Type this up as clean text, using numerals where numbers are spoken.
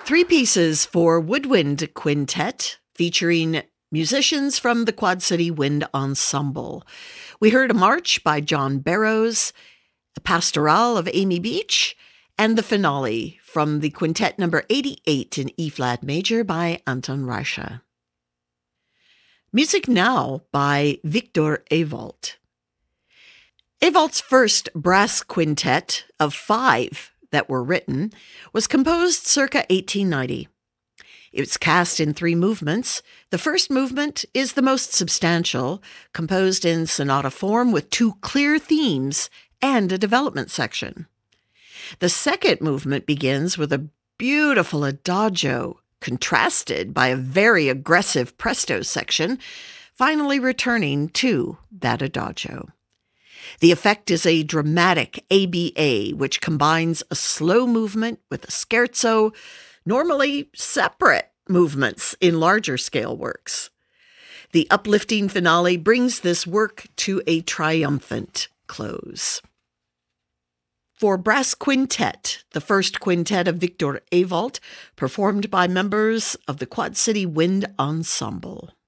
Three pieces for woodwind quintet featuring musicians from the Quad City Wind Ensemble. We heard a march by John Barrows, a pastoral of Amy Beach, and the finale from the quintet number 88 in E-flat major by Anton Reicha. Music now by Victor Ewald. Ewald's first brass quintet of 5 that were written was composed circa 1890. It's cast in 3 movements. The first movement is the most substantial, composed in sonata form with 2 clear themes and a development section. The second movement begins with a beautiful adagio, contrasted by a very aggressive presto section, finally returning to that adagio. The effect is a dramatic ABA, which combines a slow movement with a scherzo, normally separate movements in larger scale works. The uplifting finale brings this work to a triumphant close. For brass quintet, the first quintet of Victor Ewald, performed by members of the Quad City Wind Ensemble.